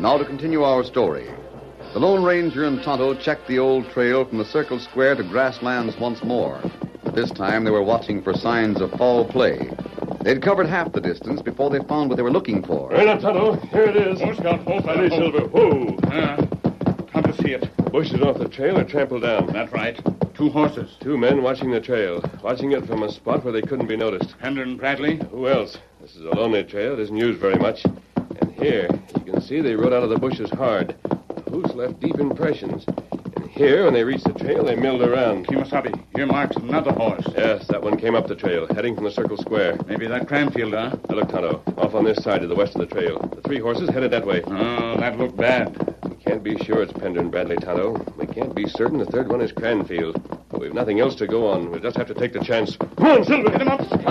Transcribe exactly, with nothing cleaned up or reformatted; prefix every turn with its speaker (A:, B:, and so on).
A: Now to continue our story. The Lone Ranger and Tonto checked the old trail from the Circle Square to grasslands once more. This time they were watching for signs of foul play. They'd covered half the distance before they found what they were looking for.
B: Right up, Tonto. Here it is.
C: Oh, Scout. Oh,
B: Steady, Silver. Whoa.
C: Uh, come to see it.
B: Bushes off the trail are trampled down.
C: That's right. Two horses.
B: Two men watching the trail, watching it from a spot where they couldn't be noticed.
C: Pender and Bradley.
B: Who else? This is a lonely trail. It isn't used very much. And here, you can see they rode out of the bushes hard. The hoofs left deep impressions. And here, when they reached the trail, they milled around.
C: Kimasabi, here marks another horse.
B: Yes, that one came up the trail, heading from the Circle Square.
C: Maybe that Cranfield, huh?
B: Now look, Tonto, off on this side to the west of the trail. The three horses headed that way.
C: Oh, that looked bad.
B: We can't be sure it's Pender and Bradley, Tonto. We can't be certain the third one is Cranfield. But we've nothing else to go on. We'll just have to take the chance. Come on, Silver!
C: Get him up, Scout.